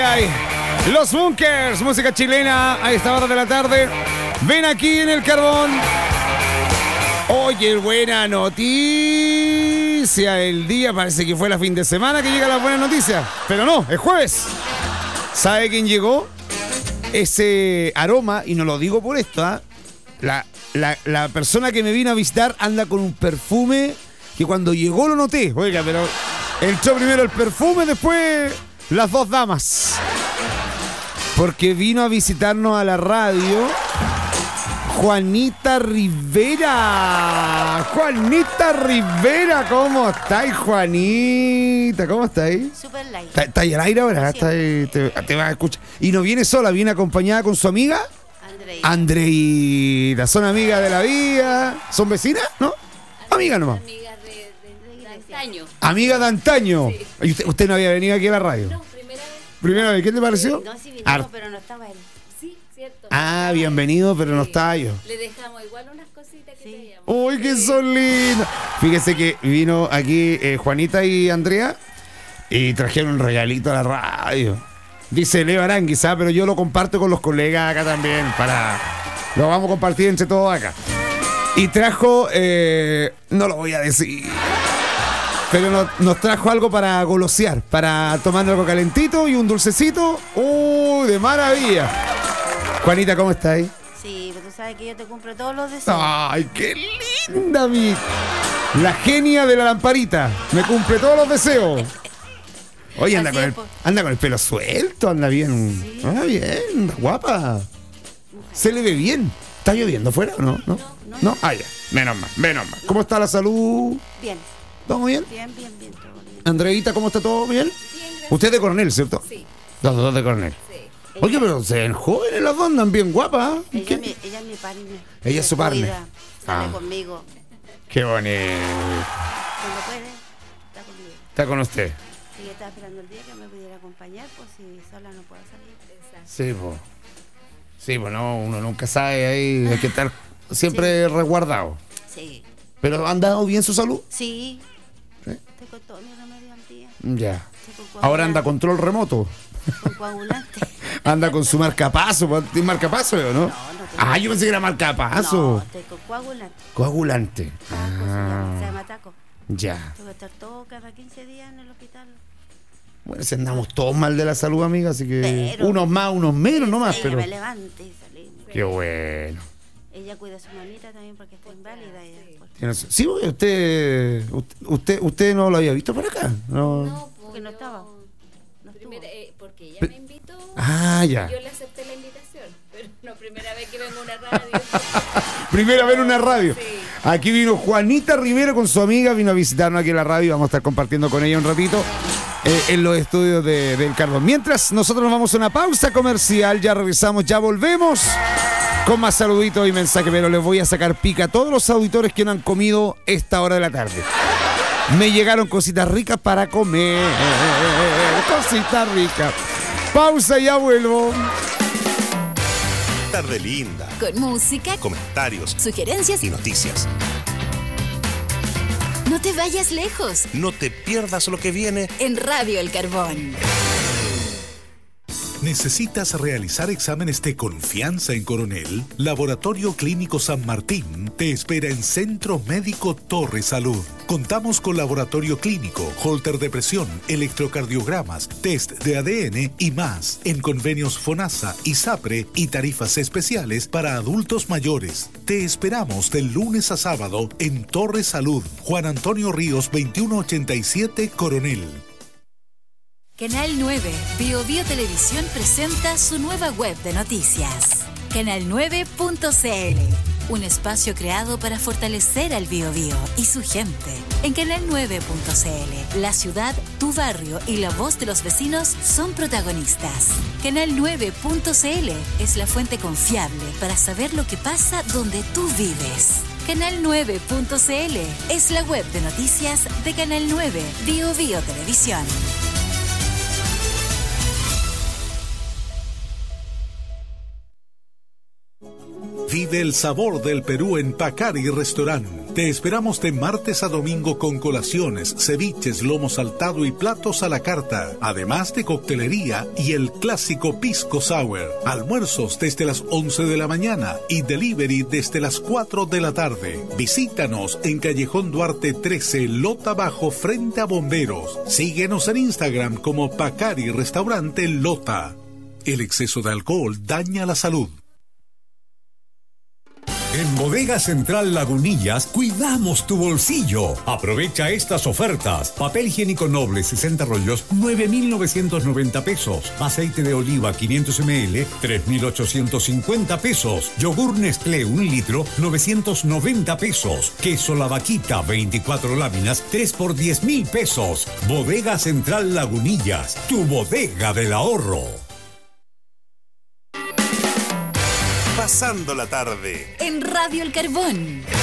ay. Los Bunkers, música chilena a esta hora de la tarde. Ven aquí en el Carbón. Oye, buena noticia. El día parece que fue la fin de semana que llega la buena noticia. Pero no, es jueves. ¿Sabe quién llegó? Ese aroma, y no lo digo por esto, ¿eh? La persona que me vino a visitar anda con un perfume que cuando llegó lo noté. Oiga, pero echó primero el perfume, después las dos damas. Porque vino a visitarnos a la radio Juanita Rivera. Juanita Rivera, ¿cómo estáis, Juanita? ¿Cómo estáis? Super light. ¿Está ahí al aire ahora? Sí. Te vas a escuchar. ¿Y no viene sola? ¿Viene acompañada con su amiga? Andreita. ¿Son amigas de la vida? ¿Son vecinas? ¿No? Amigas nomás. Amigas de antaño. Amigas de antaño. Sí. ¿Y usted no había venido aquí a la radio? No, primera vez. ¿Primera vez? ¿Qué te pareció? No, sí vinimos, pero no estaba él. Sí, cierto. Ah, bienvenido, pero no estaba yo. Le dejamos igual unas cositas que teníamos. ¡Uy, qué son lindas! Fíjese que vino aquí Juanita y Andrea y trajeron un regalito a la radio. Dice Leo Aranguis, pero yo lo comparto con los colegas acá también. Lo vamos a compartir entre todos acá. Y trajo, no lo voy a decir, pero nos trajo algo para golosear, para tomar algo calentito y un dulcecito. ¡Uy, de maravilla! Juanita, ¿cómo estás? Sí, pero tú sabes que yo te cumplo todos los deseos. ¡Ay, qué linda, la genia de la lamparita! Me cumple todos los deseos. Oye, anda con el pelo suelto, anda bien. Sí. Ah, bien, anda guapa. Se le ve bien. ¿Está lloviendo afuera o no? ¿No? Ah, ya. Menos mal. ¿Cómo está la salud? Bien. ¿Todo bien? Bien, todo bien. Andreita, ¿cómo está todo bien? Bien, gracias. Usted es de Coronel, ¿cierto? Sí. Los dos de Coronel. Sí. Oye, pero se ven jóvenes las dos, andan bien guapas. Ella es mi partner. Ella es su partner. Cuida, sale Ah. conmigo. Qué bonito. Cuando puede, está conmigo. Está con usted. Y yo estaba esperando el día que me pudiera acompañar, pues si sola no puedo salir. Exacto. Sí, pues no, uno nunca sabe ahí, hay que estar siempre resguardado. Sí. ¿Pero han dado bien su salud? Sí. ¿Sí? Estoy con todo mi remedio al día. Ya. Estoy con Ahora anda coagulante. control remoto. Con coagulante. Anda con su marcapaso. ¿Tienes marcapaso o no? No tengo. Yo pensé que era marcapaso. No, estoy con coagulante. Coagulante. Taco, se llama taco. Ya. Tengo que estar todo cada 15 días en el hospital. Bueno, si andamos todos mal de la salud, amiga, así que Pero- unos más, unos menos nomás, Ella pero... me levanta y salimos. Qué bueno. Ella cuida a su mamita también porque está inválida. Ella, pues. Sí, porque usted no lo había visto por acá. No. Porque no estaba. No estuvo. Porque ella Pe- me invitó, Ya. yo le acepté la invitación, pero no primera vez que vengo a una radio. Primera vez en una radio. Sí. Aquí vino Juanita Rivera con su amiga, vino a visitarnos aquí en la radio. Vamos a estar compartiendo con ella un ratito en los estudios del Carbón. Mientras, nosotros nos vamos a una pausa comercial. Ya regresamos, ya volvemos con más saluditos y mensajes. Pero les voy a sacar pica a todos los auditores que no han comido esta hora de la tarde. Me llegaron cositas ricas para comer. Cositas ricas. Pausa y ya vuelvo. Tarde linda, Con música, comentarios sugerencias. y noticias. No te vayas lejos. No te pierdas lo que viene. En Radio El Carbón. ¿Necesitas realizar exámenes de confianza en Coronel? Laboratorio Clínico San Martín te espera en Centro Médico Torre Salud. Contamos con laboratorio clínico, holter de presión, electrocardiogramas, test de ADN y más. En convenios FONASA, ISAPRE y tarifas especiales para adultos mayores. Te esperamos del lunes a sábado en Torre Salud. Juan Antonio Ríos 2187 Coronel. Canal 9, Bio Televisión presenta su nueva web de noticias. Canal9.cl, un espacio creado para fortalecer al Bio y su gente. En Canal9.cl, la ciudad, tu barrio y la voz de los vecinos son protagonistas. Canal9.cl es la fuente confiable para saber lo que pasa donde tú vives. Canal9.cl es la web de noticias de Canal 9, Bio Televisión. Vive el sabor del Perú en Pacari Restaurant. Te esperamos de martes a domingo con colaciones, ceviches, lomo saltado y platos a la carta, además de coctelería y el clásico pisco sour. Almuerzos desde las 11 de la mañana y delivery desde las 4 de la tarde. Visítanos en Callejón Duarte 13, Lota Bajo, frente a Bomberos. Síguenos en Instagram como Pacari Restaurante Lota. El exceso de alcohol daña la salud. En Bodega Central Lagunillas cuidamos tu bolsillo. Aprovecha estas ofertas. Papel higiénico noble 60 rollos, 9.990 pesos. Aceite de oliva 500 ml, 3.850 pesos. Yogur Nestlé 1 litro, 990 pesos. Queso La Vaquita 24 láminas, 3 por 10.000 pesos. Bodega Central Lagunillas, tu bodega del ahorro. Pasando la tarde En Radio El Carbón.